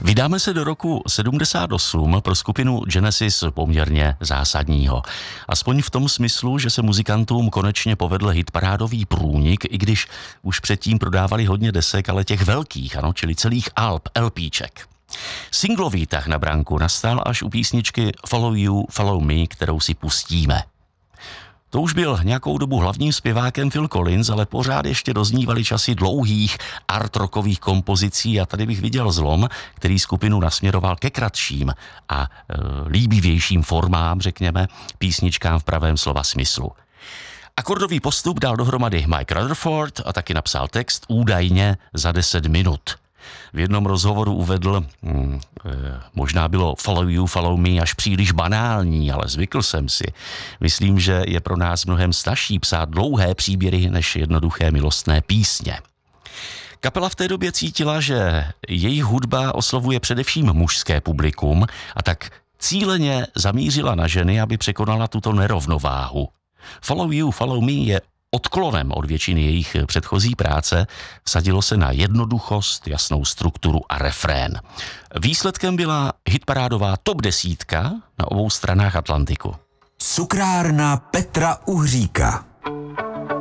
Vydáme se do roku 78 pro skupinu Genesis poměrně zásadního. Aspoň v tom smyslu, že se muzikantům konečně povedl hitparádový průnik, i když už předtím prodávali hodně desek, ale těch velkých, ano, čili celých alb, LPček. Singlový tah na branku nastal až u písničky Follow You, Follow Me, kterou si pustíme. To už byl nějakou dobu hlavním zpěvákem Phil Collins, ale pořád ještě doznívaly časy dlouhých art-rockových kompozicí a tady bych viděl zlom, který skupinu nasměroval ke kratším a líbivějším formám, řekněme, písničkám v pravém slova smyslu. Akordový postup dal dohromady Mike Rutherford a taky napsal text údajně za 10 minut. V jednom rozhovoru uvedl, možná bylo Follow You, Follow Me až příliš banální, ale zvykl jsem si. Myslím, že je pro nás mnohem snazší psát dlouhé příběhy než jednoduché milostné písně. Kapela v té době cítila, že jejich hudba oslovuje především mužské publikum a tak cíleně zamířila na ženy, aby překonala tuto nerovnováhu. Follow You, Follow Me je odklonem od většiny jejich předchozí práce, vsadilo se na jednoduchost, jasnou strukturu a refrén. Výsledkem byla hitparádová top 10 na obou stranách Atlantiku. Cukrárna Petra Uhříka.